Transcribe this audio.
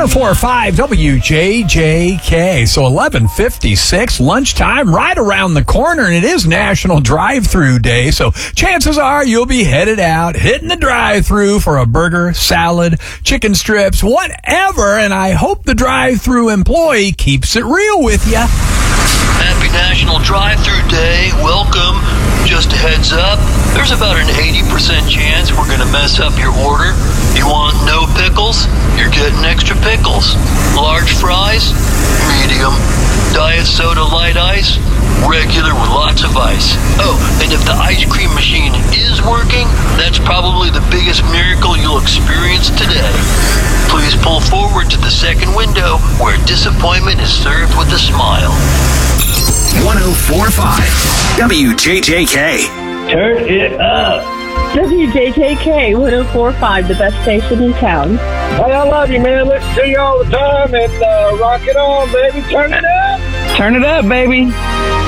104.5 WJJK. So 11:56, lunchtime right around the corner, and it is National Drive-Thru Day. So chances are you'll be headed out, hitting the drive-thru for a burger, salad, chicken strips, whatever. And I hope the drive-thru employee keeps it real with you. Happy National Drive-Thru Day. Welcome. Just a heads up, there's about an 80% chance we're going to mess up your order. You want no pickles? You're getting extra pickles. Large fries? Medium. Diet soda light ice? Regular with lots of ice. Oh, and if the ice cream machine is working, that's probably the biggest miracle you'll experience today. Please pull forward to the second window where disappointment is served with a smile. 104.5 WJJK. Turn it up. WJJK 104.5, the best station in town. Hey, I love you, man. Listen to you all the time and rock it on, baby. Turn it up. Turn it up, baby.